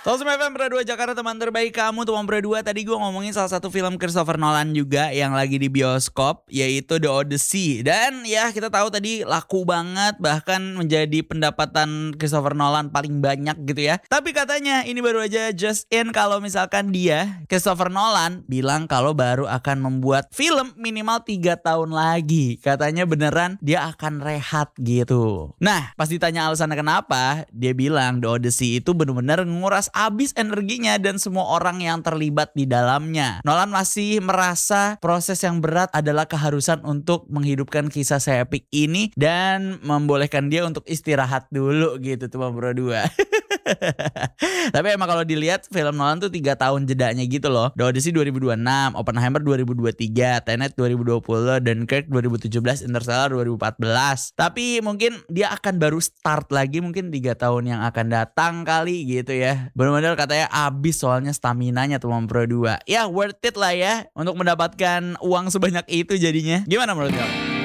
Sosmed FM Pro 2 Jakarta, teman terbaik kamu, teman Pro 2. Tadi gue ngomongin salah satu film Christopher Nolan juga yang lagi di bioskop, yaitu The Odyssey. Dan ya kita tahu tadi laku banget, bahkan menjadi pendapatan Christopher Nolan paling banyak gitu ya. Tapi katanya ini baru aja just in kalau misalkan dia, Christopher Nolan, bilang kalau baru akan membuat film minimal 3 tahun lagi. Katanya beneran dia akan rehat gitu. Nah pas ditanya alasannya kenapa, dia bilang The Odyssey itu bener-bener nguras abis energinya dan semua orang yang terlibat di dalamnya. Nolan masih merasa proses yang berat adalah keharusan untuk menghidupkan kisah seepik ini dan membolehkan dia untuk istirahat dulu gitu tuh Bro 2. Tapi emang kalau dilihat film Nolan tuh 3 tahun jedanya gitu loh. The Odyssey 2026, Oppenheimer 2023, Tenet 2020, Dunkirk 2017, Interstellar 2014. Tapi mungkin dia akan baru start lagi mungkin 3 tahun yang akan datang kali gitu ya. Bener-bener katanya abis soalnya staminanya tuh Pro 2. Ya worth it lah ya untuk mendapatkan uang sebanyak itu jadinya. Gimana menurut kamu?